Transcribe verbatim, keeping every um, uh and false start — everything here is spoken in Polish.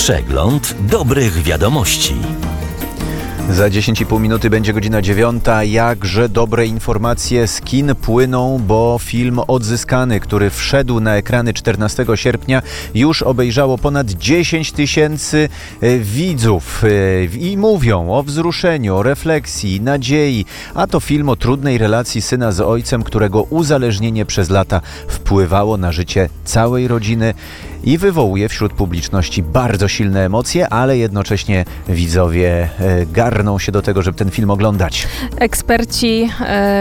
Przegląd dobrych wiadomości. Za dziesięć i pół minuty będzie godzina dziewiąta. Jakże dobre informacje z kin płyną, bo film Odzyskany, który wszedł na ekrany czternastego sierpnia, już obejrzało ponad dziesięć tysięcy widzów i mówią o wzruszeniu, o refleksji, nadziei, a to film o trudnej relacji syna z ojcem, którego uzależnienie przez lata wpływało na życie całej rodziny i wywołuje wśród publiczności bardzo silne emocje, ale jednocześnie widzowie garną się do tego, żeby ten film oglądać. Eksperci e,